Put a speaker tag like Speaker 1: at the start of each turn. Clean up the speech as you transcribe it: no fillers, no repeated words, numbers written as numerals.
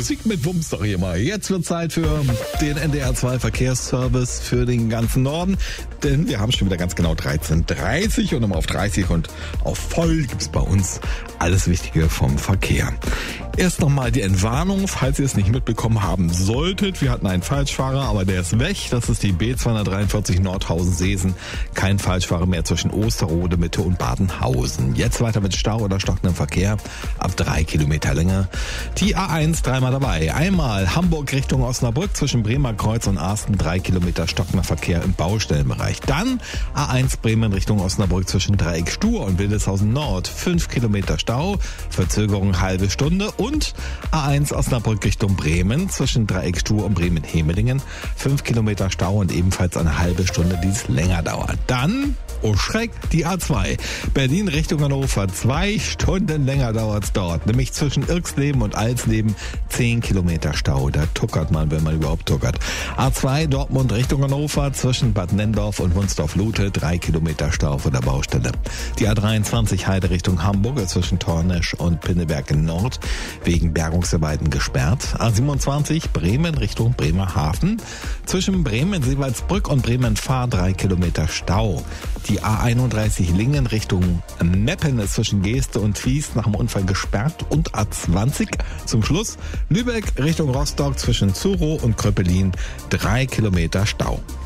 Speaker 1: Musik mit Wumms doch hier mal. Jetzt wird Zeit für den NDR 2 Verkehrsservice für den ganzen Norden. Denn wir haben schon wieder ganz genau 13:30 und nochmal auf 30 und auf voll gibt's bei uns alles Wichtige vom Verkehr. Erst nochmal die Entwarnung, falls ihr es nicht mitbekommen haben solltet. Wir hatten einen Falschfahrer, aber der ist weg. Das ist die B243 Nordhausen-Seesen. Kein Falschfahrer mehr zwischen Osterode, Mitte und Badenhausen. Jetzt weiter mit Stau oder stockendem Verkehr ab 3 Kilometer Länge. Die A1 dreimal dabei. Einmal Hamburg Richtung Osnabrück zwischen Bremer Kreuz und Arsten 3 Kilometer stockender Verkehr im Baustellenbereich. Dann A1 Bremen Richtung Osnabrück zwischen Dreieck Stur und Wildeshausen Nord 5 Kilometer Stau, Verzögerung halbe Stunde. Und A1 Osnabrück Richtung Bremen zwischen Dreieck Stur und Bremen-Hemelingen 5 Kilometer Stau und ebenfalls eine halbe Stunde, die es länger dauert. Dann, oh Schreck, die A2 Berlin Richtung Hannover 2 Stunden länger dauert's dort, nämlich zwischen Irxleben und Alsleben 10 Kilometer Stau. Da tuckert man, wenn man überhaupt tuckert. A2 Dortmund Richtung Hannover zwischen Bad Nenndorf und Wunsdorf-Lute 3 Kilometer Stau von der Baustelle. Die A23 Heide Richtung Hamburg zwischen Tornesch und Pinneberg Nord wegen Bergungsarbeiten gesperrt. A27 Bremen Richtung Bremerhaven zwischen Bremen-Seewaldsbrück und Bremen-Fahr 3 Kilometer Stau. Die A31 Lingen Richtung Meppen ist zwischen Geeste und Vries nach dem Unfall gesperrt und A20 zum Schluss Lübeck Richtung Rostock zwischen Zuro und Kröppelin 3 Kilometer Stau.